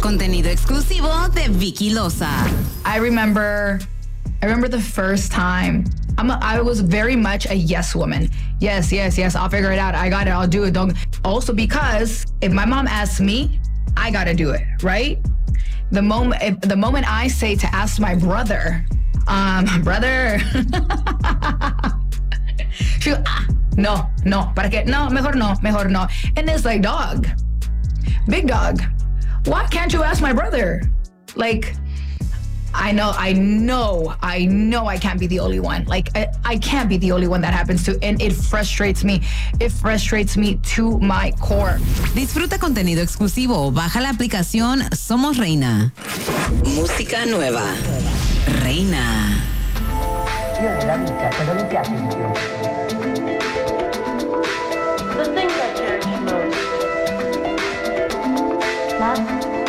Contenido exclusivo de Vicky Loza. I remember the first time. I was very much a yes woman. Yes. I'll figure it out. I got it. I'll do it. Also because if my mom asks me, I gotta do it, right? The moment I say to ask my brother, brother, she no, para qué? No, mejor no. And it's like, dog, big dog, why can't you ask my brother? Like, I know I can't be the only one. Like, I can't be the only one that happens to, and it frustrates me. It frustrates me to my core. Disfruta contenido exclusivo. Baja la aplicación Somos Reina. Música nueva. Reina. The things I cherish most. Love.